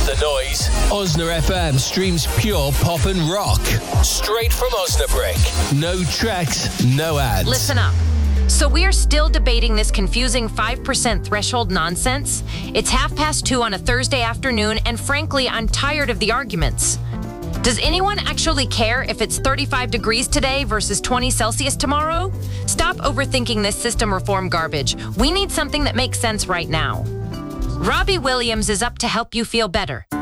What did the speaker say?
The Noise. Osna FM streams pure pop and rock. Straight from Osnabrück. No tracks, no ads. Listen up. So we are still debating this confusing 5% threshold nonsense. It's 2:30 on a Thursday afternoon, and frankly, I'm tired of the arguments. Does anyone actually care if it's 35 degrees today versus 20 Celsius tomorrow? Stop overthinking this system reform garbage. We need something that makes sense right now. Robbie Williams is up to help you feel better.